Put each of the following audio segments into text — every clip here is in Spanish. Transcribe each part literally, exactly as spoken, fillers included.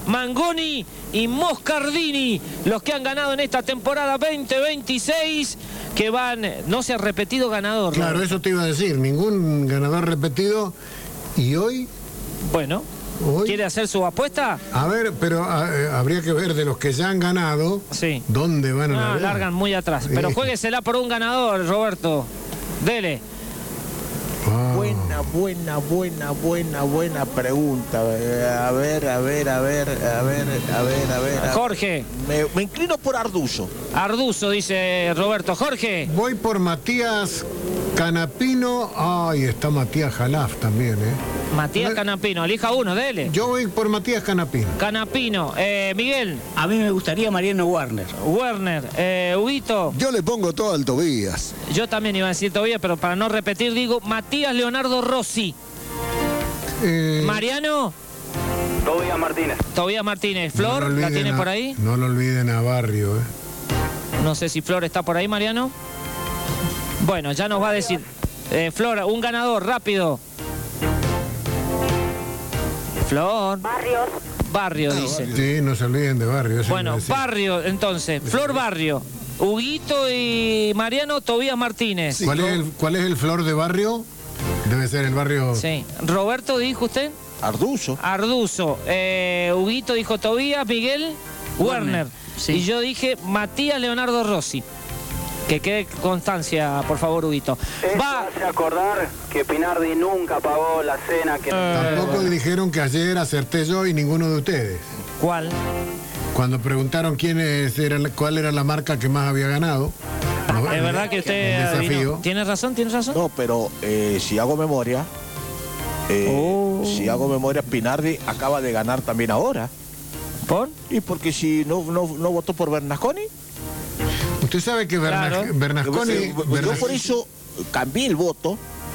Mangoni y Moscardini, los que han ganado en esta temporada veinte veintiséis, que van, no se ha repetido ganador. Claro, ¿no? Eso te iba a decir, ningún ganador repetido. ¿Y hoy? Bueno, ¿Hoy? ¿quiere hacer su apuesta? A ver, pero a, eh, habría que ver de los que ya han ganado, sí. ¿Dónde van a no, largar? largan muy atrás, pero Sí. juéguesela por un ganador, Roberto. Dele. Ah. Buena, buena, buena, buena, buena pregunta. A ver, a ver, a ver, a ver, a ver, a ver. Jorge. Me, me inclino por Arduzo. Arduzo, dice Roberto. Jorge. Voy por Matías Canapino. Ay, está Matías Jalaf también, ¿eh? Matías Canapino, elija uno, dele. Yo voy por Matías Canapino. Canapino. Eh, Miguel. A mí me gustaría Mariano Werner. Werner. Eh, Huguito. Yo le pongo todo al Tobías. Yo también iba a decir Tobías, pero para no repetir digo Matías Leonardo Rossi. Eh, Mariano. Tobías Martínez. Tobías Martínez. Flor, no ¿la tiene a, por ahí? No lo olviden a Barrio, ¿eh? No sé si Flor está por ahí, Mariano. Bueno, ya nos va a decir. Eh, Flor, un ganador, rápido. Flor. Barrios. Barrio, dice. Sí, no se olviden de Barrio. eso Bueno, iba a decir. Barrio, entonces. Flor Barrio. Huguito y Mariano Tobías Martínez. Sí, ¿Cuál, es el, ¿Cuál es el Flor de Barrio? Debe ser el barrio... Sí. Roberto, ¿dijo usted? Arduzo. Arduzo. Eh, Huguito dijo Tobías, Miguel, Werner. Werner, sí. Y yo dije Matías Leonardo Rossi. Que quede constancia, por favor, Huguito. Esto Va. hace acordar que Pinardi nunca pagó la cena que... Tampoco dijeron que ayer acerté yo y ninguno de ustedes. ¿Cuál? Cuando preguntaron quién es, era, cuál era la marca que más había ganado. ¿no? Es verdad que El usted desafío. adivinó. ¿Tiene razón? ¿Tiene razón? No, pero eh, si hago memoria, eh, Oh. si hago memoria, Pinardi acaba de ganar también ahora. ¿Por? Y porque si no, no, no votó por Bernasconi, Usted sabe que Bernas- Claro. Bernasconi... eh, yo Bernas- por eso cambié el voto.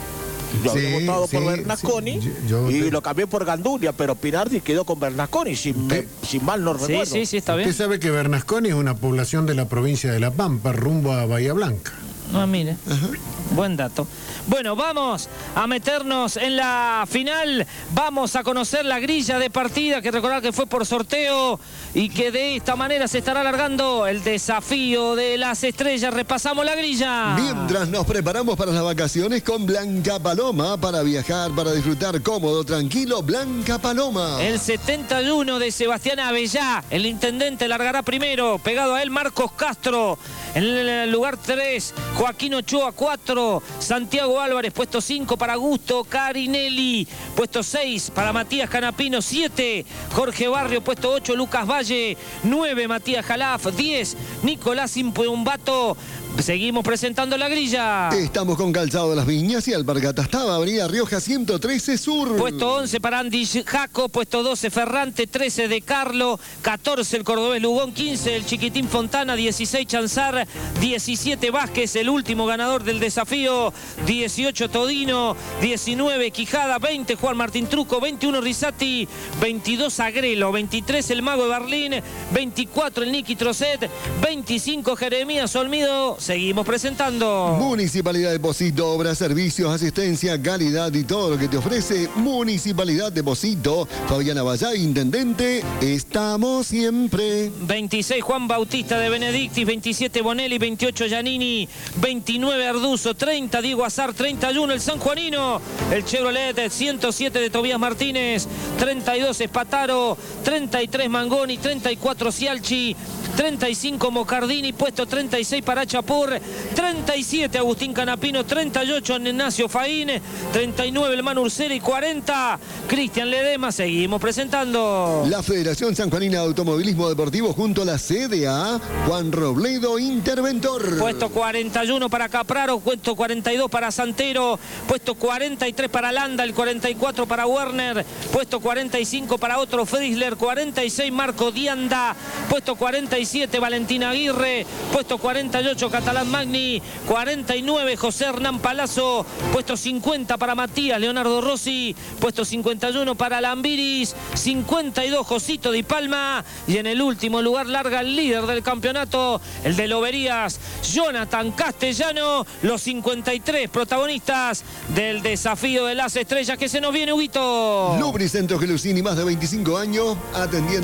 Yo Sí, había votado por sí, Bernasconi sí, yo- yo y voté- lo cambié por Gandulia, pero Pinardi quedó con Bernasconi, si, me- si mal no Sí, recuerdo. sí, sí, está Usted bien. sabe que Bernasconi es una población de la provincia de La Pampa, rumbo a Bahía Blanca. No, mire. Buen dato. Bueno, vamos a meternos en la final. Vamos a conocer la grilla de partida, que recordar que fue por sorteo y que de esta manera se estará alargando el desafío de las estrellas. Repasamos la grilla. Mientras nos preparamos para las vacaciones con Blanca Paloma, para viajar, para disfrutar cómodo, tranquilo, Blanca Paloma. El setenta y uno de Sebastián Avellá, el intendente, largará primero. Pegado a él Marcos Castro. En el lugar tres, Joaquín Ochoa cuatro, Santiago Álvarez, puesto cinco para Augusto Carinelli, puesto seis para Matías Canapino, siete, Jorge Barrio, puesto ocho, Lucas Valle, nueve, Matías Jalaf, diez, Nicolás Impeumbato. Seguimos presentando la grilla. Estamos con Calzado de las Viñas y Alpargatas Taba, Avenida Rioja ciento trece Sur. Puesto once para Andy Jaco, puesto doce Ferrante, trece De Carlo, catorce el cordobés Lugón, quince el Chiquitín Fontana, dieciséis Chanzar, diecisiete Vázquez, el último ganador del desafío, dieciocho Todino, diecinueve Quijada, veinte Juan Martín Truco, veintiuno Risati, veintidós Agrelo, veintitrés el Mago de Berlín, veinticuatro el Niki Trocet, veinticinco Jeremías Olmido. Seguimos presentando. Municipalidad de Pocito, obras, servicios, asistencia, calidad y todo lo que te ofrece Municipalidad de Pocito. Fabiana Vallá, intendente, estamos siempre. veintiséis Juan Bautista de Benedictis, veintisiete Bonelli, veintiocho Giannini, veintinueve Arduzo, treinta Diego Azar, treinta y uno el sanjuanino, el Chevrolet ciento siete de Tobías Martínez, treinta y dos Espataro, treinta y tres Mangoni, treinta y cuatro Cialchi, treinta y cinco Mocardini, puesto treinta y seis para Chapur, treinta y siete Agustín Canapino, treinta y ocho Ignacio Faín, treinta y nueve el Manu Ursera y cuarenta Cristian Ledema. Seguimos presentando. La Federación Sanjuanina de Automovilismo Deportivo junto a la C D A, Juan Robledo, interventor. Puesto cuarenta y uno para Capraro, puesto cuarenta y dos para Santero, puesto cuarenta y tres para Landa, el cuarenta y cuatro para Werner, puesto cuarenta y cinco para otro Frizzler, cuarenta y seis Marco Dianda, puesto cuarenta y siete Valentina Aguirre, puesto cuarenta y ocho Catalán Magni, cuarenta y nueve José Hernán Palazzo, puesto cincuenta para Matías Leonardo Rossi, puesto cincuenta y uno para Lambiris, cincuenta y dos Josito Di Palma, y en el último lugar larga el líder del campeonato, el de Loberías, Jonathan Castellano, los cincuenta y tres protagonistas del desafío de las estrellas que se nos viene, Huguito. Lubricentro Gelusini, más de veinticinco años, atendiendo